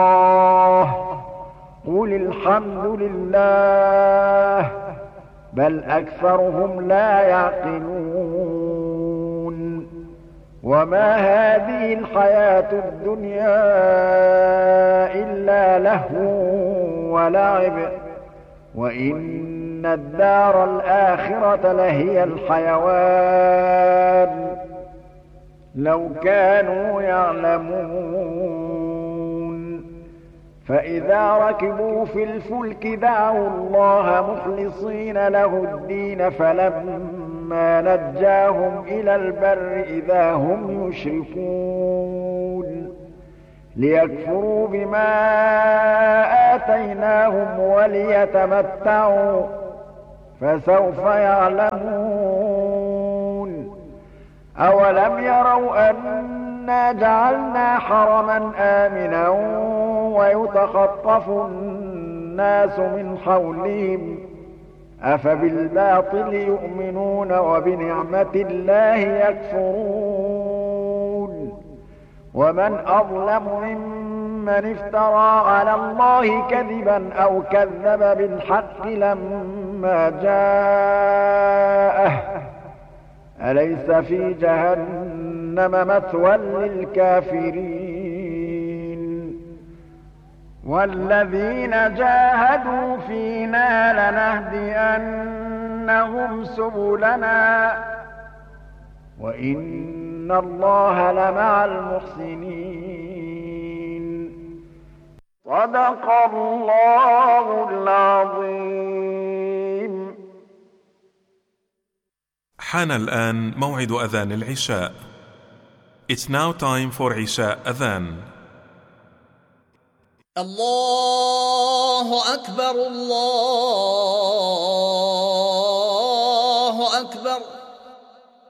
قل الحمد لله بل أكثرهم لا يعقلون وما هذه الحياة الدنيا إلا لهو ولعب وإن الدار الآخرة لهي الحيوان لو كانوا يعلمون فإذا ركبوا في الفلك دعوا الله مخلصين له الدين فلما نجاهم إلى البر إذا هم يشركون ليكفروا بما آتيناهم وليتمتعوا فسوف يعلمون أولم يروا أنا جعلنا حرما آمنا ويتخطف الناس من حولهم أفبالباطل يؤمنون وبنعمة الله يكفرون ومن أظلم ممن افترى على الله كذبا أو كذب بالحق لما جاءه أليس في جهنم مثوى للكافرين والذين جاهدوا فينا لنهدينهم سبلنا وإن الله لمع المحسنين صدق الله العظيم. حان الآن موعد أذان العشاء. It's now time for Isha Adhan. الله أكبر الله أكبر